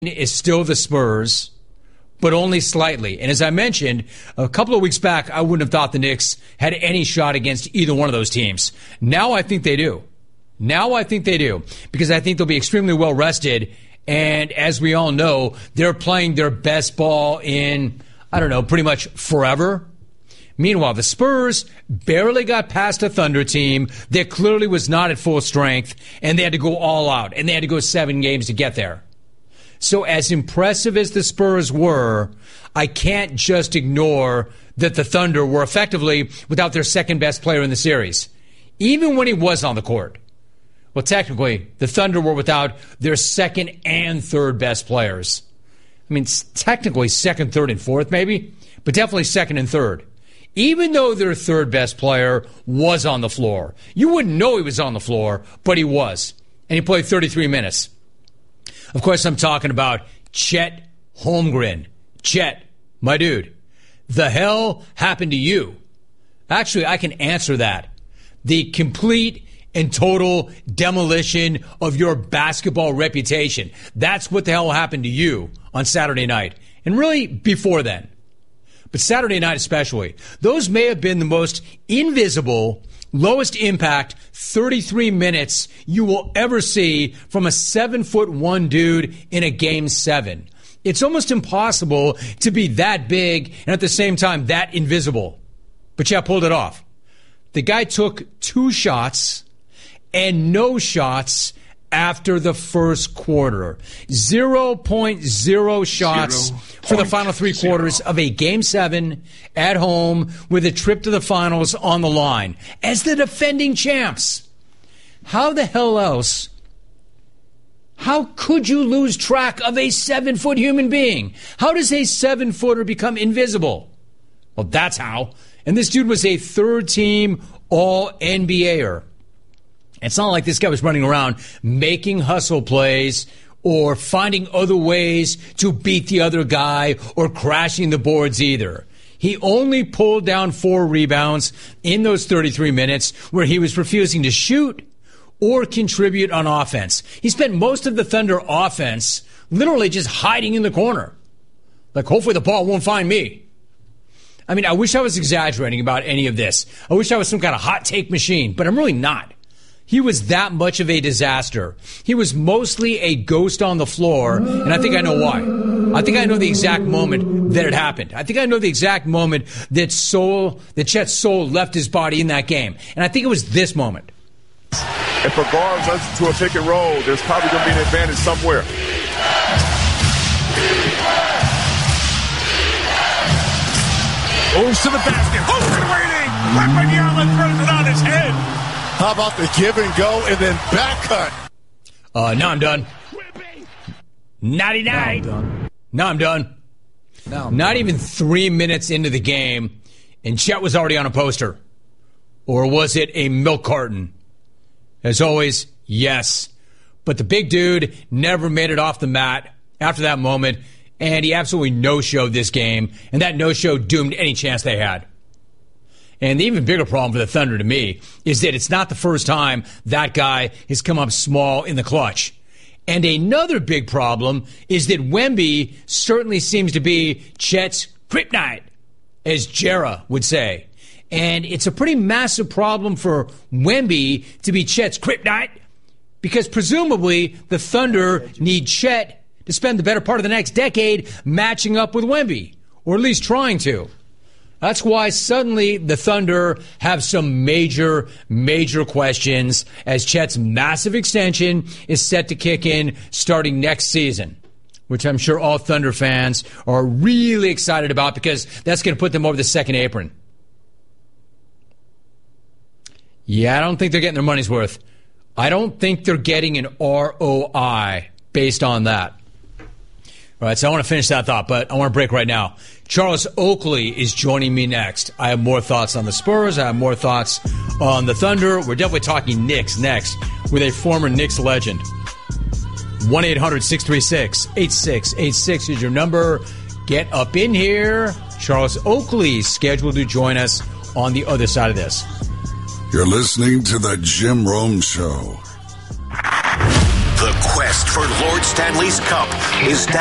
is still the Spurs, but only slightly. And as I mentioned, a couple of weeks back, I wouldn't have thought the Knicks had any shot against either one of those teams. Now I think they do. Because I think they'll be extremely well rested. And as we all know, they're playing their best ball in, pretty much forever. Meanwhile, the Spurs barely got past a Thunder team that clearly was not at full strength, and they had to go all out, and they had to go 7 games to get there. So as impressive as the Spurs were, I can't just ignore that the Thunder were effectively without their second best player in the series, even when he was on the court. Well, technically, the Thunder were without their second and third best players. I mean, technically second, third, and fourth maybe, but definitely second and third. Even though their third best player was on the floor. You wouldn't know he was on the floor, but he was. And he played 33 minutes. Of course, I'm talking about Chet Holmgren. Chet, my dude, the hell happened to you? Actually, I can answer that. The complete and total demolition of your basketball reputation. That's what the hell happened to you on Saturday night. And really, before then. But Saturday night especially. Those may have been the most invisible, lowest impact 33 minutes you will ever see from a 7'1" dude in a Game 7. It's almost impossible to be that big and at the same time that invisible. But Chet pulled it off. The guy took 2 shots and no shots after the first quarter. 0.0 shots for the final 3 quarters of a Game 7 at home with a trip to the finals on the line. As the defending champs, how the hell else, how could you lose track of a 7-foot human being? How does a 7-footer become invisible? Well, that's how. And this dude was a third-team All-NBAer. It's not like this guy was running around making hustle plays or finding other ways to beat the other guy or crashing the boards either. He only pulled down 4 rebounds in those 33 minutes where he was refusing to shoot or contribute on offense. He spent most of the Thunder offense literally just hiding in the corner. Like, hopefully the ball won't find me. I mean, I wish I was exaggerating about any of this. I wish I was some kind of hot take machine, but I'm really not. He was that much of a disaster. He was mostly a ghost on the floor, and I think I know why. I think I know the exact moment that it happened. I think I know the exact moment that Chet's soul left his body in that game. And I think it was this moment. If a guard runs into a pick and roll, there's probably going to be an advantage somewhere. Goes to the basket. Open waiting. Wembanyama throws it on his head. How about the give and go and then back cut? Now I'm done. Nighty-night. Now I'm done. Not even 3 minutes into the game, and Chet was already on a poster. Or was it a milk carton? As always, yes. But the big dude never made it off the mat after that moment, and he absolutely no-showed this game, and that no-show doomed any chance they had. And the even bigger problem for the Thunder to me is that it's not the first time that guy has come up small in the clutch. And another big problem is that Wemby certainly seems to be Chet's kryptonite, as Jera would say. And it's a pretty massive problem for Wemby to be Chet's kryptonite because presumably the Thunder need Chet to spend the better part of the next decade matching up with Wemby, or at least trying to. That's why suddenly the Thunder have some major, major questions as Chet's massive extension is set to kick in starting next season, which I'm sure all Thunder fans are really excited about because that's going to put them over the second apron. Yeah, I don't think they're getting their money's worth. I don't think they're getting an ROI based on that. All right, so I want to finish that thought, but I want to break right now. Charles Oakley is joining me next. I have more thoughts on the Spurs. I have more thoughts on the Thunder. We're definitely talking Knicks next with a former Knicks legend. 1-800-636-8686 is your number. Get up in here. Charles Oakley is scheduled to join us on the other side of this. You're listening to The Jim Rome Show. The quest for Lord Stanley's Cup is